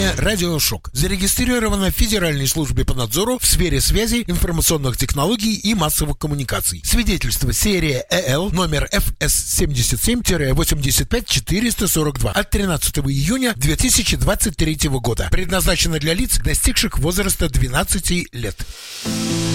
Компания «Радиошок» зарегистрирована в Федеральной службе по надзору в сфере связи, информационных технологий и массовых коммуникаций. Свидетельство серия ЭЛ номер FS77-85442 от 13 июня 2023 года. Предназначено для лиц, достигших возраста 12 лет.